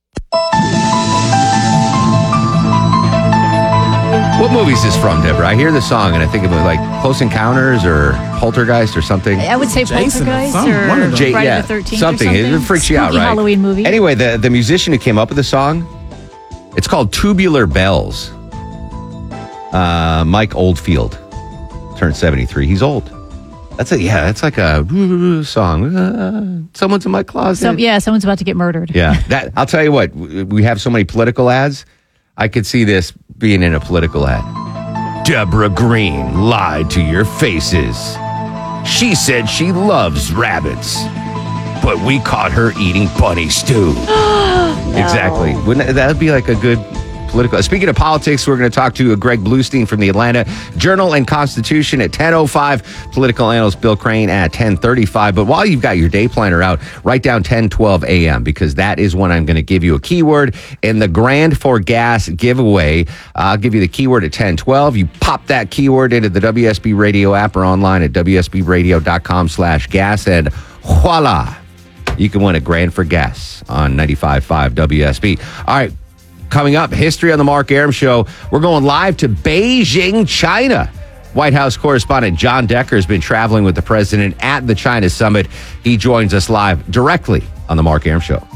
What movie is this from, Deborah? I hear the song and I think of it like Close Encounters or Poltergeist or something. I would say Jason, Poltergeist some- or one of them. J- Friday yeah, the thirteenth something. or something. It freaks you out, Spooky right? Halloween movie. Anyway, the, the musician who came up with the song, it's called Tubular Bells. Uh, Mike Oldfield turned seventy-three. He's old. That's a yeah. That's like a song. Uh, someone's in my closet. So, yeah, someone's about to get murdered. Yeah, that I'll tell you what. We have so many political ads. I could see this being in a political ad. Deborah Green lied to your faces. She said she loves rabbits, but we caught her eating bunny stew. No. Exactly. Wouldn't that be like a good political? Speaking of politics, we're going to talk to Greg Bluestein from the Atlanta Journal and Constitution at ten oh five. Political analyst Bill Crane at ten thirty-five. But while you've got your day planner out, write down ten twelve a.m. because that is when I'm going to give you a keyword in the Grand for Gas giveaway. I'll give you the keyword at ten twelve. You pop that keyword into the W S B Radio app or online at w s b radio dot com slash gas and voila, you can win a Grand for Gas on ninety-five point five W S B. All right. Coming up, history on the Mark Arum Show. We're going live to Beijing, China. White House correspondent John Decker has been traveling with the president at the China summit. He joins us live directly on the Mark Arum Show.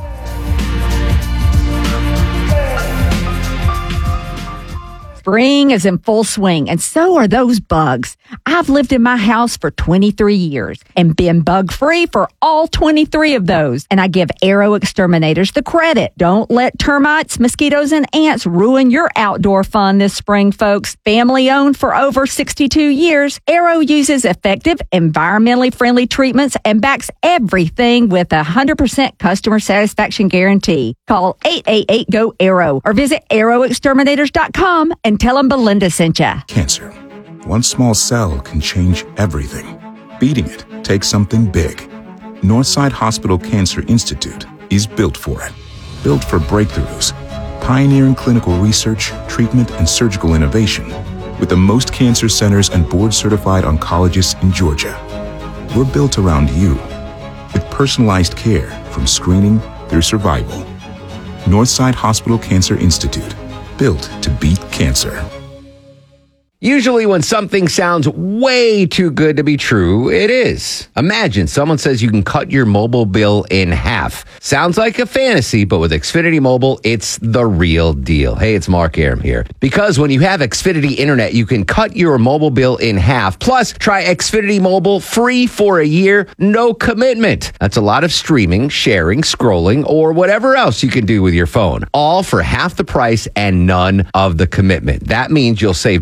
Spring is in full swing, and so are those bugs. I've lived in my house for twenty-three years and been bug-free for all twenty-three of those. And I give Arrow Exterminators the credit. Don't let termites, mosquitoes, and ants ruin your outdoor fun this spring, folks. Family-owned for over sixty-two years, Arrow uses effective, environmentally friendly treatments and backs everything with a one hundred percent customer satisfaction guarantee. Call eight eight eight, G O, ARROW or visit arrow exterminators dot com and tell them Belinda sent ya. Cancer. One small cell can change everything. Beating it takes something big. Northside Hospital Cancer Institute is built for it. Built for breakthroughs, pioneering clinical research, treatment, and surgical innovation with the most cancer centers and board-certified oncologists in Georgia. We're built around you with personalized care from screening through survival. Northside Hospital Cancer Institute. Built to beat cancer. Usually when something sounds way too good to be true, it is. Imagine someone says you can cut your mobile bill in half. Sounds like a fantasy, but with Xfinity Mobile, it's the real deal. Hey, it's Mark Arum here. Because when you have Xfinity Internet, you can cut your mobile bill in half. Plus, try Xfinity Mobile free for a year, no commitment. That's a lot of streaming, sharing, scrolling, or whatever else you can do with your phone. All for half the price and none of the commitment. That means you'll save big over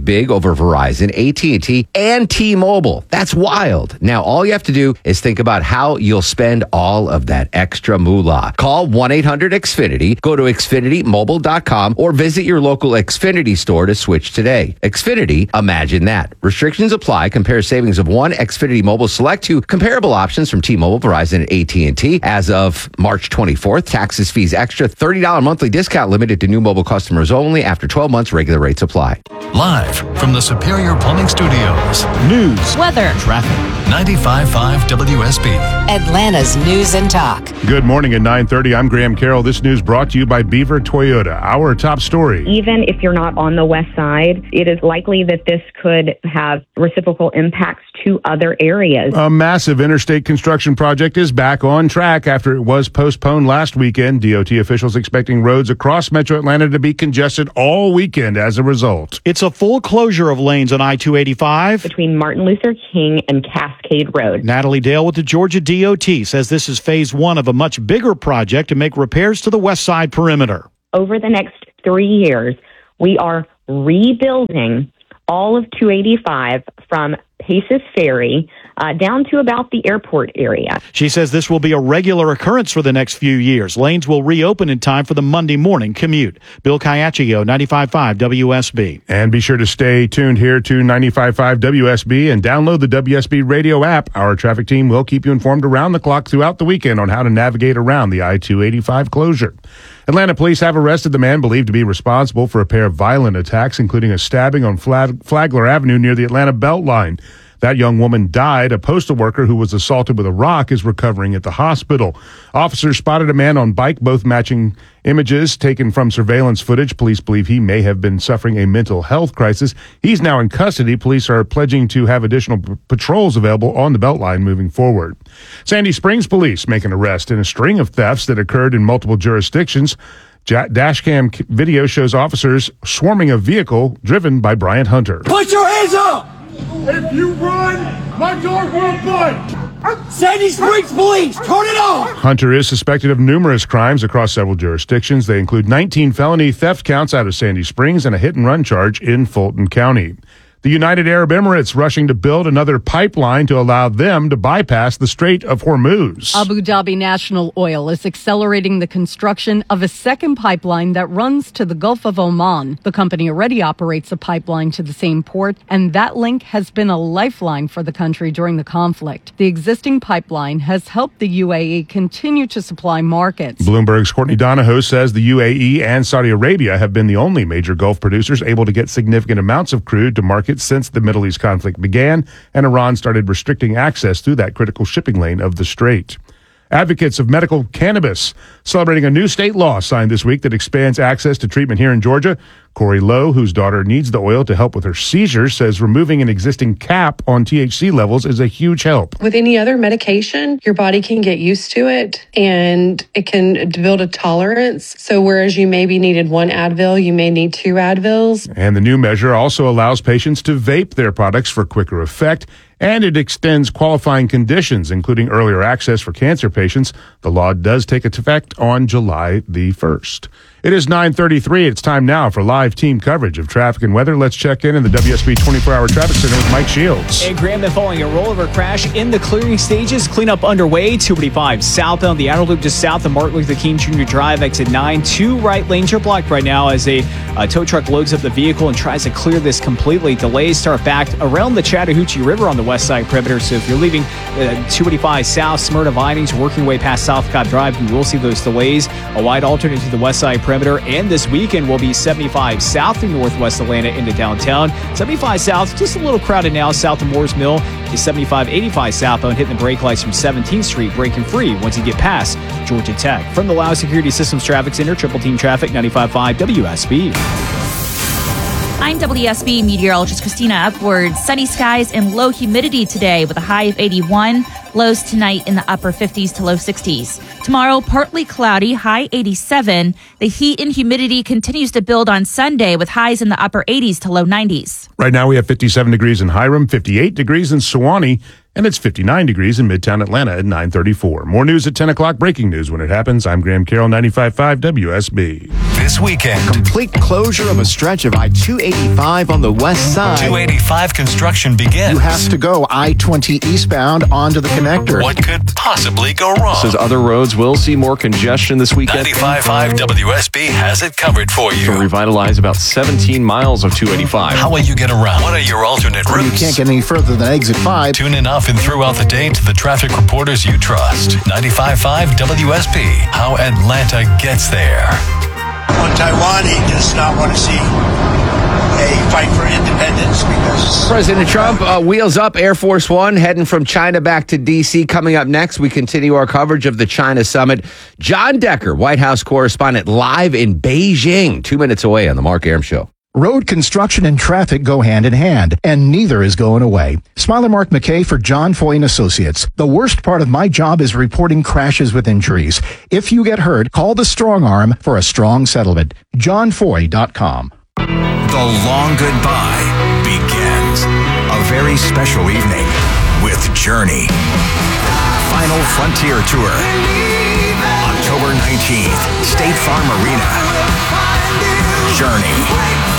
over Verizon, A T and T, and T-Mobile. That's wild. Now, all you have to do is think about how you'll spend all of that extra moolah. Call one eight hundred X Finity, go to xfinity mobile dot com, or visit your local Xfinity store to switch today. Xfinity, imagine that. Restrictions apply. Compare savings of one Xfinity Mobile Select to comparable options from T-Mobile, Verizon, and A T and T. As of March twenty-fourth, taxes, fees extra, thirty dollars monthly discount limited to new mobile customers only. After twelve months, regular rates apply. Live from the Superior Plumbing Studios. News, weather, traffic. ninety-five point five W S B. Atlanta's News and Talk. Good morning at nine thirty. I'm Graham Carroll. This news brought to you by Beaver Toyota. Our top story. Even if you're not on the west side, it is likely that this could have reciprocal impacts to other areas. A massive interstate construction project is back on track after it was postponed last weekend. D O T officials expecting roads across Metro Atlanta to be congested all weekend as a result. It's a full closure of lanes on I two eighty-five between Martin Luther King and Cascade Road. Natalie Dale with the Georgia D O T says this is phase one of a much bigger project to make repairs to the west side perimeter. Over the next three years, we are rebuilding all of two eighty-five from Paces Ferry uh, down to about the airport area. She says this will be a regular occurrence for the next few years. Lanes will reopen in time for the Monday morning commute. Bill Caiaccio, ninety-five point five W S B. And be sure to stay tuned here to ninety-five point five W S B and download the W S B radio app. Our traffic team will keep you informed around the clock throughout the weekend on how to navigate around the I two eighty-five closure. Atlanta police have arrested the man believed to be responsible for a pair of violent attacks, including a stabbing on Flag- Flagler Avenue near the Atlanta Beltline. That young woman died. A postal worker who was assaulted with a rock is recovering at the hospital. Officers spotted a man on bike, both matching images taken from surveillance footage. Police believe he may have been suffering a mental health crisis. He's now in custody. Police are pledging to have additional p- patrols available on the Beltline moving forward. Sandy Springs police make an arrest in a string of thefts that occurred in multiple jurisdictions. Ja- Dashcam c- video shows officers swarming a vehicle driven by Bryant Hunter. Put your hands up! If you run, my dog will bite! Sandy Springs Police, turn it off! Hunter is suspected of numerous crimes across several jurisdictions. They include nineteen felony theft counts out of Sandy Springs and a hit-and-run charge in Fulton County. The United Arab Emirates rushing to build another pipeline to allow them to bypass the Strait of Hormuz. Abu Dhabi National Oil is accelerating the construction of a second pipeline that runs to the Gulf of Oman. The company already operates a pipeline to the same port, and that link has been a lifeline for the country during the conflict. The existing pipeline has helped the U A E continue to supply markets. Bloomberg's Courtney Donahoe says the U A E and Saudi Arabia have been the only major Gulf producers able to get significant amounts of crude to market since the Middle East conflict began and Iran started restricting access through that critical shipping lane of the strait. Advocates of medical cannabis celebrating a new state law signed this week that expands access to treatment here in Georgia. Corey Lowe, whose daughter needs the oil to help with her seizures, says removing an existing cap on T H C levels is a huge help. With any other medication, your body can get used to it and it can build a tolerance. So whereas you maybe needed one Advil, you may need two Advils. And the new measure also allows patients to vape their products for quicker effect, and it extends qualifying conditions, including earlier access for cancer patients. The law does take effect on July the first. It is nine thirty-three. It's time now for live team coverage of traffic and weather. Let's check in in the W S B twenty-four hour Traffic Center with Mike Shields. And Graham, then following a rollover crash in the clearing stages, cleanup underway. two eighty-five southbound, the outer loop just south of Martin Luther King Junior Drive, exit nine. Two right lanes are blocked right now as a, a tow truck loads up the vehicle and tries to clear this completely. Delays start back around the Chattahoochee River on the west side perimeter. So if you're leaving uh, two eighty-five south, Smyrna Vinings, working your way past South Cobb Drive, you will see those delays. A wide alternate to the west side perimeter. And this weekend will be seventy-five south through northwest Atlanta into downtown. seventy-five south, just a little crowded now south of Moores Mill. Is seventy-five eighty-five southbound, hitting the brake lights from seventeenth Street, breaking free once you get past Georgia Tech. From the Loud Security Systems Traffic Center, Triple Team Traffic, ninety-five point five W S B. I'm W S B meteorologist Christina Upward. Sunny skies and low humidity today with a high of eighty-one. Lows tonight in the upper fifties to low sixties. Tomorrow, partly cloudy, high eighty-seven. The heat and humidity continues to build on Sunday with highs in the upper eighties to low nineties. Right now we have fifty-seven degrees in Hiram, fifty-eight degrees in Sewanee, And it's fifty-nine degrees in Midtown Atlanta at nine thirty-four. More news at ten o'clock. Breaking news when it happens. I'm Graham Carroll, ninety-five point five W S B. This weekend, complete closure of a stretch of I two eighty-five on the west side. two eighty-five construction begins. You have to go I twenty eastbound onto the connector. What could possibly go wrong? Says other roads will see more congestion this weekend. ninety-five point five W S B has it covered for you. To revitalize about seventeen miles of two eighty-five. How will you get around? What are your alternate routes? You can't get any further than exit five. Tune in often throughout the day to the traffic reporters you trust. ninety-five point five W S B. How Atlanta gets there. On Taiwan, he does not want to see a fight for independence because President Trump uh, wheels up Air Force One, heading from China back to D C. Coming up next, we continue our coverage of the China summit. John Decker, White House correspondent, live in Beijing, two minutes away on the Mark Arum Show. Road construction and traffic go hand in hand, and neither is going away. Smiler Mark McKay for John Foy and Associates. The worst part of my job is reporting crashes with injuries. If you get hurt, call the Strong Arm for a strong settlement. john foy dot com. The long goodbye begins. A very special evening with Journey. Final Frontier Tour. October nineteenth, State Farm Arena. Journey.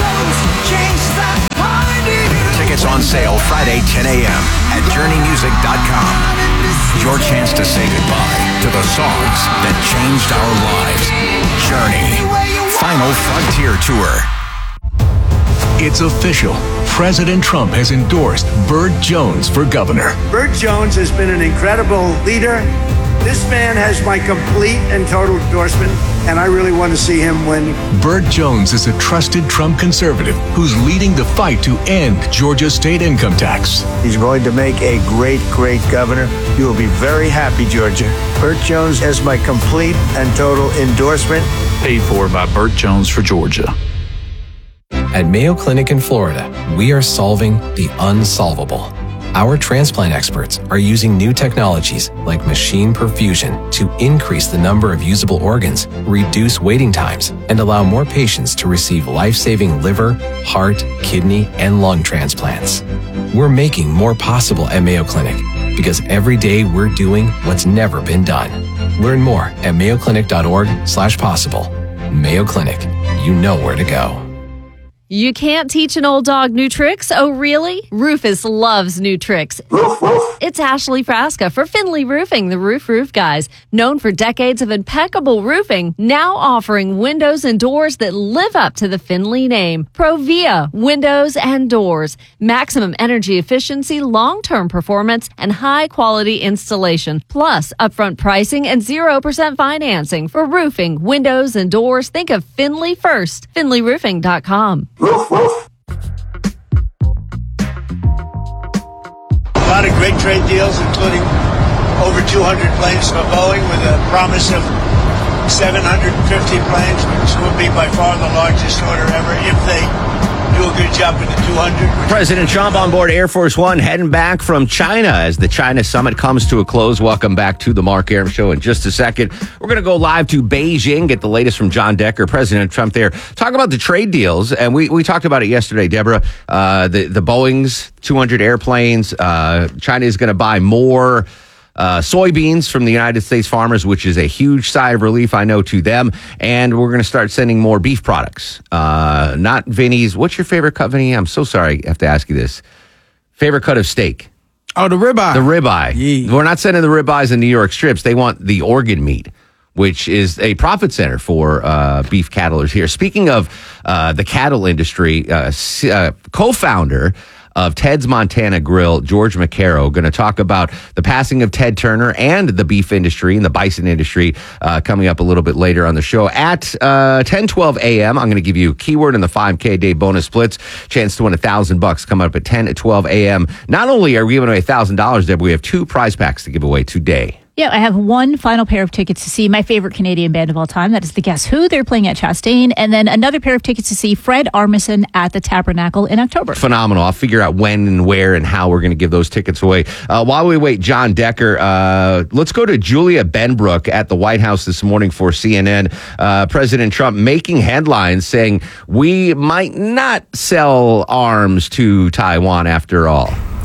Tickets on sale Friday, ten a.m. at journey music dot com. Your chance to say goodbye to the songs that changed our lives. Journey. Final Frontier Tour. It's official. President Trump has endorsed Burt Jones for governor. Burt Jones has been an incredible leader. This man has my complete and total endorsement, and I really want to see him win. Burt Jones is a trusted Trump conservative who's leading the fight to end Georgia's state income tax. He's going to make a great, great governor. You will be very happy, Georgia. Burt Jones has my complete and total endorsement. Paid for by Burt Jones for Georgia. At Mayo Clinic in Florida, we are solving the unsolvable. Our transplant experts are using new technologies like machine perfusion to increase the number of usable organs, reduce waiting times, and allow more patients to receive life-saving liver, heart, kidney, and lung transplants. We're making more possible at Mayo Clinic because every day we're doing what's never been done. Learn more at mayo clinic dot org slash possible. Mayo Clinic, you know where to go. You can't teach an old dog new tricks? Oh, really? Rufus loves new tricks. It's Ashley Frasca for Finley Roofing, the Roof Roof Guys. Known for decades of impeccable roofing, now offering windows and doors that live up to the Finley name. Provia Windows and Doors. Maximum energy efficiency, long-term performance, and high-quality installation. Plus, upfront pricing and zero percent financing. For roofing, windows, and doors, think of Finley first. finley roofing dot com. Woof, woof. A lot of great trade deals, including over two hundred planes from Boeing with a promise of seven hundred fifty planes, which will be by far the largest order ever if they do a good job with the two hundred. President Trump on board Air Force One, heading back from China as the China summit comes to a close. Welcome back to the Mark Arum Show. In just a second, we're going to go live to Beijing, get the latest from John Decker, President Trump there. Talk about the trade deals, and we, we talked about it yesterday, Deborah. Uh, the, the Boeing's two hundred airplanes. Uh, China is going to buy more Uh, soybeans from the United States farmers, which is a huge sigh of relief, I know, to them. And we're going to start sending more beef products. Uh, not Vinny's. What's your favorite cut, Vinny? I'm so sorry I have to ask you this. Favorite cut of steak? Oh, the ribeye. The ribeye. Yeah. We're not sending the ribeyes and New York strips. They want the organ meat, which is a profit center for uh, beef cattlers here. Speaking of uh, the cattle industry, uh, uh, co-founder of Ted's Montana Grill, George McCarrow, going to talk about the passing of Ted Turner and the beef industry and the bison industry uh, coming up a little bit later on the show. At uh, ten twelve a.m., I'm going to give you a keyword in the five K day bonus splits. Chance to win one thousand bucks coming up at ten twelve a.m. Not only are we giving away one thousand dollars, Deb, we have two prize packs to give away today. Yeah, I have one final pair of tickets to see my favorite Canadian band of all time. That is the Guess Who. They're playing at Chastain. And then another pair of tickets to see Fred Armisen at the Tabernacle in October. Phenomenal. I'll figure out when and where and how we're going to give those tickets away. Uh, while we wait, John Decker, uh, let's go to Julia Benbrook at the White House this morning for C N N. Uh, President Trump making headlines saying we might not sell arms to Taiwan after all.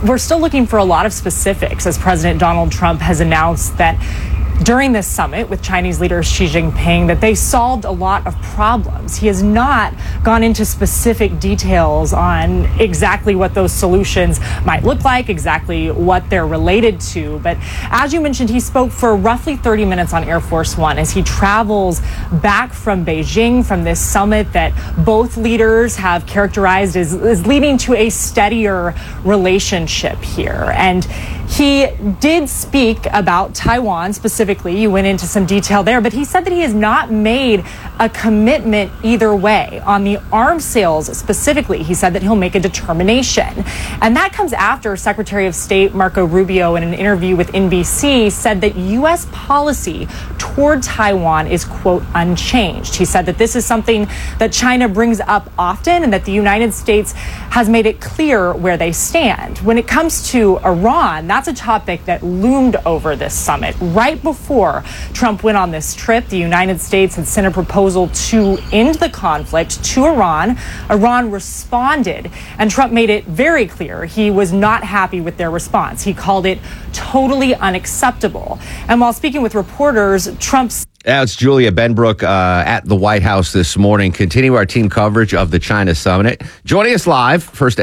we're still looking for a lot of specifics as President Donald Trump has announced that during this summit with Chinese leader Xi Jinping that they solved a lot of problems. He has not gone into specific details on exactly what those solutions might look like, exactly what they're related to. But as you mentioned, he spoke for roughly thirty minutes on Air Force One as he travels back from Beijing from this summit that both leaders have characterized as, as leading to a steadier relationship here. And he did speak about Taiwan specifically. You went into some detail there, but he said that he has not made a commitment either way. On the arms sales specifically, he said that he'll make a determination. And that comes after Secretary of State Marco Rubio, in an interview with N B C, said that U S policy toward Taiwan is, quote, unchanged. He said that this is something that China brings up often and that the United States has made it clear where they stand. When it comes to Iran, that's a topic that loomed over this summit. Right before Trump went on this trip, the United States had sent a proposal to end the conflict to Iran. Iran responded, and Trump made it very clear he was not happy with their response. He called it totally unacceptable. And while speaking with reporters, Trump's Yeah, it's Julia Benbrook uh, at the White House this morning. Continue our team coverage of the China summit. Joining us live, first